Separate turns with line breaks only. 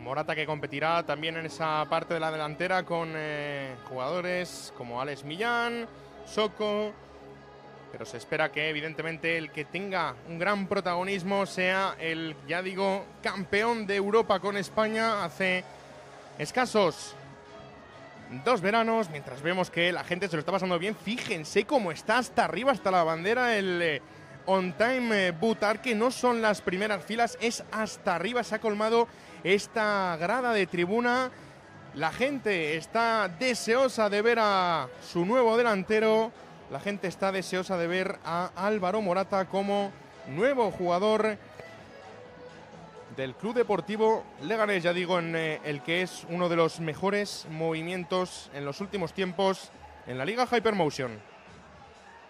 Morata que competirá también en esa parte de la delantera con jugadores como Alex Millán, Soko, pero se espera que evidentemente el que tenga un gran protagonismo sea el, ya digo, campeón de Europa con España hace escasos 2 veranos, mientras vemos que la gente se lo está pasando bien. Fíjense cómo está hasta arriba, hasta la bandera, el On Time Butar, que no son las primeras filas, es hasta arriba, se ha colmado esta grada de tribuna. La gente está deseosa de ver a su nuevo delantero, la gente está deseosa de ver a Álvaro Morata como nuevo jugador del Club Deportivo Leganés, ya digo, en el que es uno de los mejores movimientos en los últimos tiempos en la Liga Hypermotion.